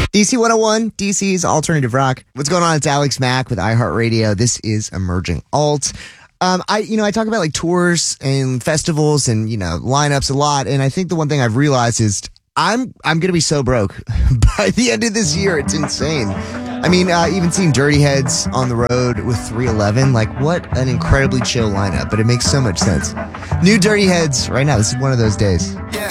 DC 101, DC's Alternative Rock. What's going on? It's Alex Mack with iHeartRadio. This is Emerging Alt. I talk about like tours and festivals and, lineups a lot. And I think the one thing I've realized is I'm going to be so broke by the end of this year. It's insane. I mean, even seeing Dirty Heads on the road with 311, like what an incredibly chill lineup, but it makes so much sense. New Dirty Heads right now. This is one of those days.